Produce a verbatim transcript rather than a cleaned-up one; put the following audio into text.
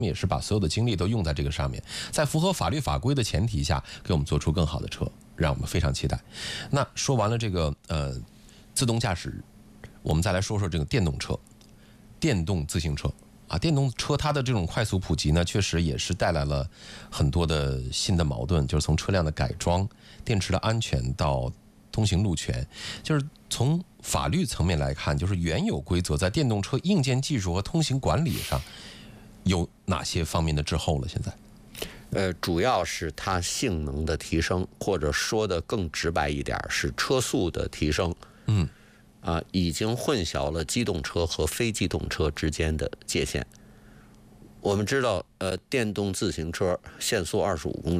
也是把所有的精力都用在这个上面，在符合法律法规的前提下，给我们做出更好的车，让我们非常期待。那说完了这个呃自动驾驶，我们再来说说这个电动车、电动自行车啊。电动车它的这种快速普及呢，确实也是带来了很多的新的矛盾，就是从车辆的改装、电池的安全到通行路权，就是从法律层面来看，就是原有规则在电动车硬件技术和通行管理上有哪些方面的滞后了？现在， 呃，主要是它性能的提升，或者说的更直白一点，是车速的提升。 嗯， 啊、呃，已经混淆了机动车和非机动车之间的界限。我们知道，呃，电动自行车限速二十五公里。